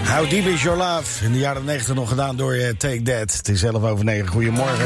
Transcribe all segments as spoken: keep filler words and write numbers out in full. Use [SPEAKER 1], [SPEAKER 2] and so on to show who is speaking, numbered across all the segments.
[SPEAKER 1] How Deep Is Your Love? In de jaren negentig nog gedaan door uh, Take That. Het is elf over negen. Goedemorgen.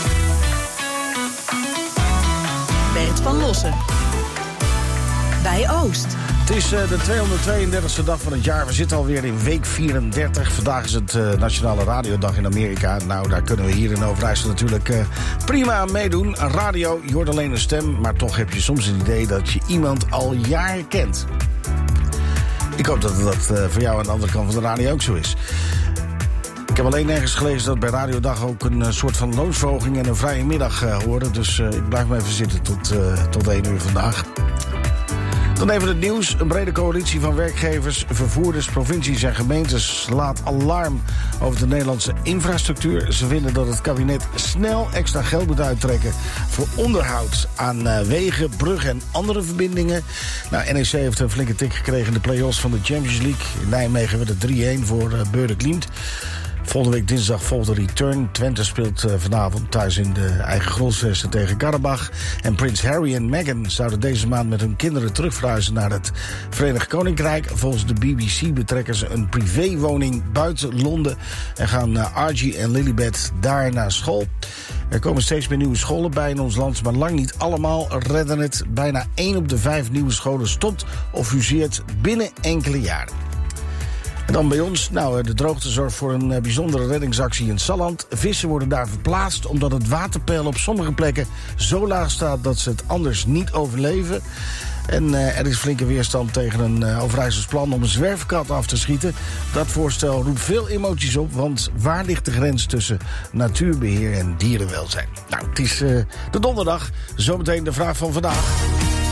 [SPEAKER 2] Bert van Lossen. Bij Oost.
[SPEAKER 1] Het is uh, de tweehonderdtweeëndertigste dag van het jaar. We zitten alweer in week vierendertig. Vandaag is het uh, Nationale Radiodag in Amerika. Nou, daar kunnen we hier in Overijssel natuurlijk uh, prima aan meedoen. Radio, je hoort alleen een stem, maar toch heb je soms het idee dat je iemand al jaren kent. Ik hoop dat dat uh, voor jou aan de andere kant van de radio ook zo is. Ik heb alleen nergens gelezen dat bij Radiodag ook een uh, soort van loonsverhoging en een vrije middag uh, horen. Dus uh, ik blijf maar even zitten tot, uh, tot één uur vandaag. Dan even het nieuws. Een brede coalitie van werkgevers, vervoerders, provincies en gemeentes slaat alarm over de Nederlandse infrastructuur. Ze vinden dat het kabinet snel extra geld moet uittrekken voor onderhoud aan uh, wegen, bruggen en andere verbindingen. Nou, N E C heeft een flinke tik gekregen in de play-offs van de Champions League. In Nijmegen werd het drie-een voor uh, Beurde Klimt. Volgende week dinsdag volgt de return. Twente speelt uh, vanavond thuis in de eigen grondvesten tegen Karabach. En prins Harry en Meghan zouden deze maand met hun kinderen terugverhuizen naar het Verenigd Koninkrijk. Volgens de B B C betrekken ze een privéwoning buiten Londen en gaan uh, Archie en Lilibet daar naar school. Er komen steeds meer nieuwe scholen bij in ons land, maar lang niet allemaal redden het. Bijna één op de vijf nieuwe scholen stopt of fuseert binnen enkele jaren. En dan bij ons, nou, de droogte zorgt voor een bijzondere reddingsactie in Salland. Vissen worden daar verplaatst omdat het waterpeil op sommige plekken zo laag staat dat ze het anders niet overleven. En uh, er is flinke weerstand tegen een uh, Overijssels plan om een zwerfkat af te schieten. Dat voorstel roept veel emoties op, want waar ligt de grens tussen natuurbeheer en dierenwelzijn? Nou, het is uh, de donderdag, zometeen de vraag van vandaag.